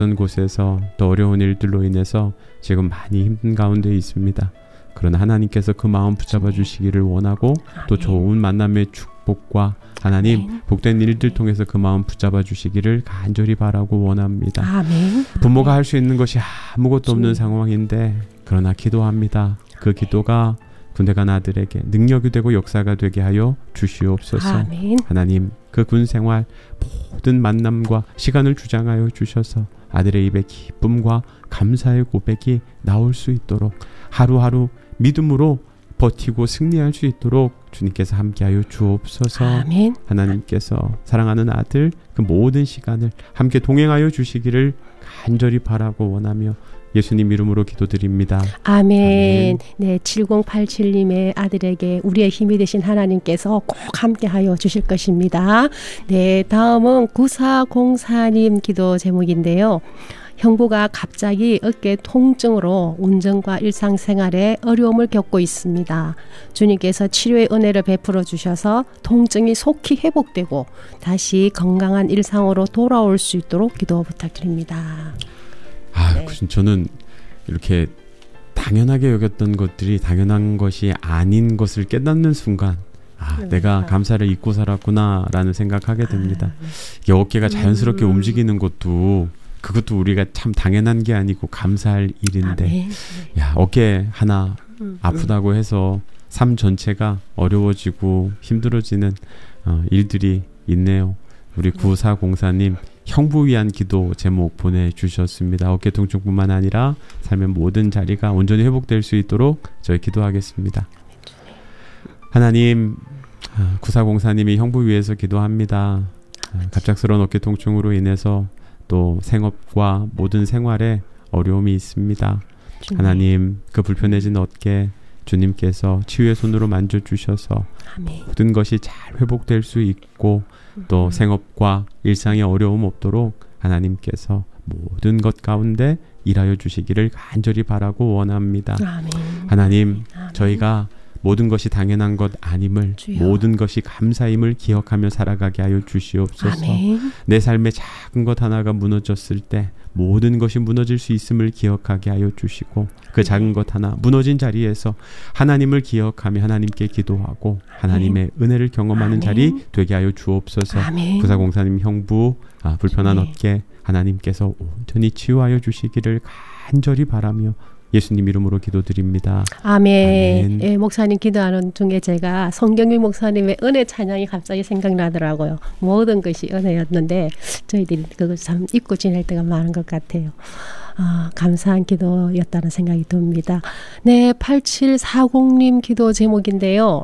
어떤 곳에서 또 어려운 일들로 인해서 지금 많이 힘든 가운데 있습니다. 그러나 하나님께서 그 마음 붙잡아 주시기를 원하고 또 좋은 만남의 축복과 하나님 복된 일들 통해서 그 마음 붙잡아 주시기를 간절히 바라고 원합니다. 아멘. 부모가 할 수 있는 것이 아무것도 없는 상황인데 그러나 기도합니다. 그 기도가 군대 간 아들에게 능력이 되고 역사가 되게 하여 주시옵소서. 아멘. 하나님 그 군 생활 모든 만남과 시간을 주장하여 주셔서 아들의 입에 기쁨과 감사의 고백이 나올 수 있도록 하루하루 믿음으로 버티고 승리할 수 있도록 주님께서 함께하여 주옵소서. 아멘. 하나님께서 사랑하는 아들 그 모든 시간을 함께 동행하여 주시기를 간절히 바라고 원하며 예수님 이름으로 기도드립니다. 아멘. 네, 7087님의 아들에게 우리의 힘이 되신 하나님께서 꼭 함께하여 주실 것입니다. 네, 다음은 9404님 기도 제목인데요. 형부가 갑자기 어깨 통증으로 운전과 일상생활에 어려움을 겪고 있습니다. 주님께서 치료의 은혜를 베풀어 주셔서 통증이 속히 회복되고 다시 건강한 일상으로 돌아올 수 있도록 기도 부탁드립니다. 네. 저는 이렇게 당연하게 여겼던 것들이 당연한 것이 아닌 것을 깨닫는 순간 내가 감사를 잊고 살았구나라는 생각하게 됩니다. 이게 어깨가 자연스럽게 움직이는 것도 그것도 우리가 참 당연한 게 아니고 감사할 일인데 어깨 하나 아프다고 해서 삶 전체가 어려워지고 힘들어지는 일들이 있네요. 우리 9404님 형부 위한 기도 제목 보내주셨습니다. 어깨 통증뿐만 아니라 삶의 모든 자리가 온전히 회복될 수 있도록 저희 기도하겠습니다. 하나님 9404님이 형부 위해서 기도합니다. 갑작스러운 어깨 통증으로 인해서 또 생업과 모든 생활에 어려움이 있습니다. 하나님 그 불편해진 어깨 주님께서 치유의 손으로 만져주셔서 모든 것이 잘 회복될 수 있고 또 생업과 일상의 어려움 없도록 하나님께서 모든 것 가운데 일하여 주시기를 간절히 바라고 원합니다. 하나님 저희가 모든 것이 당연한 것 아님을 주여. 모든 것이 감사임을 기억하며 살아가게 하여 주시옵소서. 아멘. 내 삶의 작은 것 하나가 무너졌을 때 모든 것이 무너질 수 있음을 기억하게 하여 주시고 그 작은 것 하나 무너진 자리에서 하나님을 기억하며 하나님께 기도하고 하나님의 은혜를 경험하는 아멘. 자리 되게 하여 주옵소서. 9404님 형부 불편한 어깨 하나님께서 온전히 치유하여 주시기를 간절히 바라며 예수님 이름으로 기도드립니다. 아멘. 예, 목사님 기도하는 중에 제가 성경규 목사님의 은혜 찬양이 갑자기 생각나더라고요. 모든 것이 은혜였는데 저희들이 그거 참 잊고 지낼 때가 많은 것 같아요. 감사한 기도였다는 생각이 듭니다. 네, 8740님 기도 제목인데요.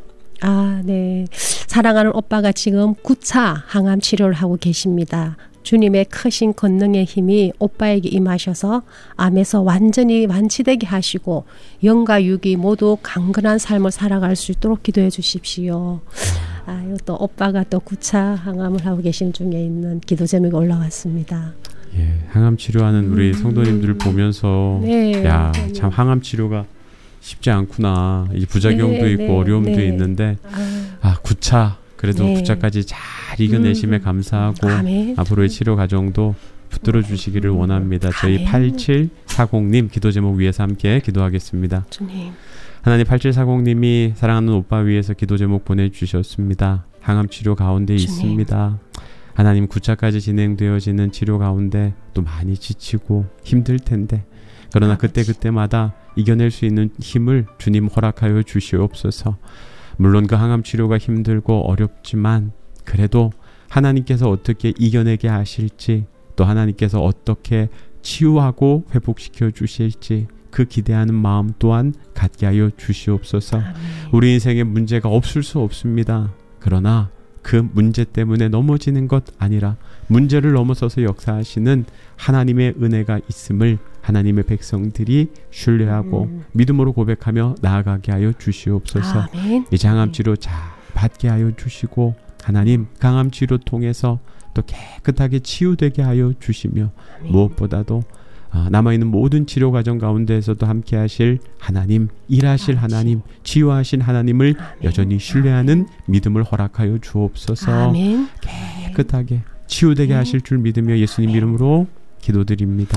네. 사랑하는 오빠가 지금 9차 항암 치료를 하고 계십니다. 주님의 크신 권능의 힘이 오빠에게 임하셔서 암에서 완전히 완치되게 하시고 영과 육이 모두 강건한 삶을 살아갈 수 있도록 기도해 주십시오. 또 오빠가 또 9차 항암을 하고 계신 중에 있는 기도 제목이 올라왔습니다. 예, 항암 치료하는 우리 성도님들을 보면서 참 항암 치료가 쉽지 않구나. 이 부작용도 있고 어려움도 있는데 9차 그래도 9차까지 잘 이겨내심에 감사하고 앞으로의 치료 과정도 붙들어 주시기를 원합니다. 저희 8740님 기도 제목 위해서 함께 기도하겠습니다. 주님. 하나님 8740님이 사랑하는 오빠 위해서 기도 제목 보내주셨습니다. 항암 치료 가운데 주님. 있습니다. 하나님 9차까지 진행되어지는 치료 가운데 또 많이 지치고 힘들 텐데 그러나 그때마다 이겨낼 수 있는 힘을 주님 허락하여 주시옵소서. 물론 그 항암 치료가 힘들고 어렵지만 그래도 하나님께서 어떻게 이겨내게 하실지 또 하나님께서 어떻게 치유하고 회복시켜 주실지 그 기대하는 마음 또한 갖게 하여 주시옵소서. 우리 인생에 문제가 없을 수 없습니다. 그러나 그 문제 때문에 넘어지는 것 아니라 문제를 넘어서서 역사하시는 하나님의 은혜가 있음을 하나님의 백성들이 신뢰하고 믿음으로 고백하며 나아가게 하여 주시옵소서. 이제 항암치료 잘 받게 하여 주시고 하나님 항암치료 통해서 또 깨끗하게 치유되게 하여 주시며 무엇보다도 남아있는 모든 치료 과정 가운데에서도 함께 하실 하나님, 일하실 하나님, 치유하신 하나님을 여전히 신뢰하는 믿음을 허락하여 주옵소서. 깨끗하게 치유되게 하실 줄 믿으며 예수님 이름으로 기도드립니다.